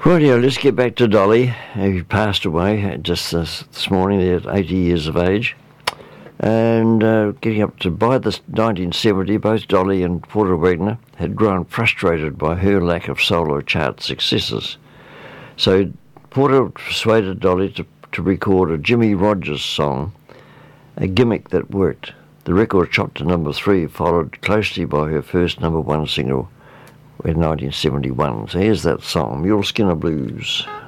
Rightio, let's get back to Dolly, who passed away just this morning at 80 years of age. And getting up to by the 1970, both Dolly and Porter Wagoner had grown frustrated by her lack of solo chart successes. So Porter persuaded Dolly to record a Jimmy Rogers song, a gimmick that worked. The record shot to number 3, followed closely by her first number 1 single in 1971. So here's that song, Mule Skinner Blues.